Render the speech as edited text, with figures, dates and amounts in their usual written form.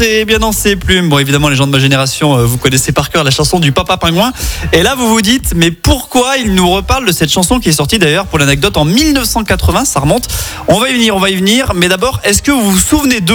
C'est bien dans ses plumes. Bon, évidemment, les gens de ma génération, vous connaissez par cœur la chanson du Papa Pingouin. Et là, vous vous dites, mais pourquoi il nous reparle de cette chanson qui est sortie d'ailleurs, pour l'anecdote, en 1980, ça remonte. On va y venir. Mais d'abord, est-ce que vous vous souvenez d'eux ?